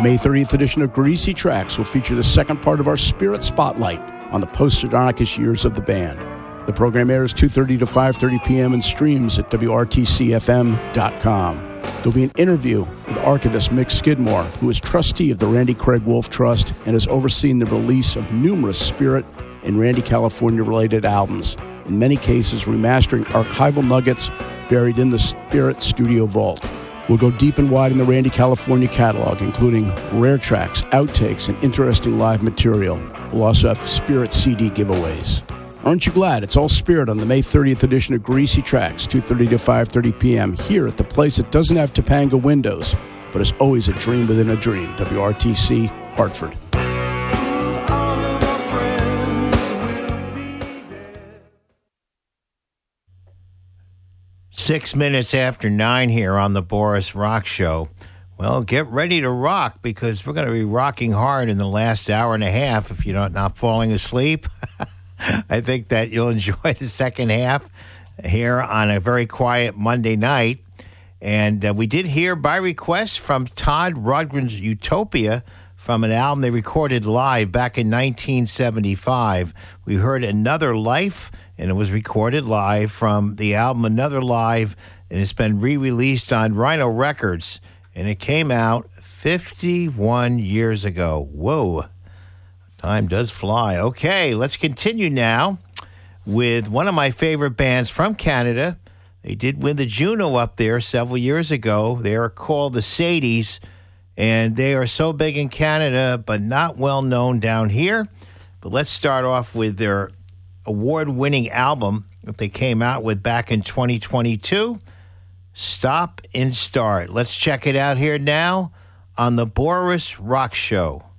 May 30th edition of Greasy Tracks will feature the second part of our Spirit Spotlight on the post-Sardonicus years of the band. The program airs 2:30 to 5:30 p.m. and streams at WRTCFM.com. There'll be an interview with archivist Mick Skidmore, who is trustee of the Randy Craig Wolf Trust and has overseen the release of numerous Spirit and Randy California-related albums, in many cases remastering archival nuggets buried in the Spirit Studio Vault. We'll go deep and wide in the Randy California catalog, including rare tracks, outtakes, and interesting live material. We'll also have Spirit CD giveaways. Aren't you glad it's all Spirit on the May 30th edition of Greasy Tracks, 2:30 to 5:30 p.m. here at the place that doesn't have Topanga windows, but is always a dream within a dream, WRTC, Hartford. 6 minutes after 9 here on the Boris Rock Show. Well, get ready to rock, because we're going to be rocking hard in the last hour and a half if you're not falling asleep. I think that you'll enjoy the second half here on a very quiet Monday night. And we did hear by request from Todd Rundgren's Utopia from an album they recorded live back in 1975. We heard Another Life, and it was recorded live from the album Another Live, and it's been re-released on Rhino Records, and it came out 51 years ago. Whoa. Time does fly. Okay, let's continue now with one of my favorite bands from Canada. They did win the Juno up there several years ago. They are called the Sadies, and they are so big in Canada, but not well known down here. But let's start off with their award-winning album that they came out with back in 2022, Stop and Start. Let's check it out here now on the Boris Rock Show.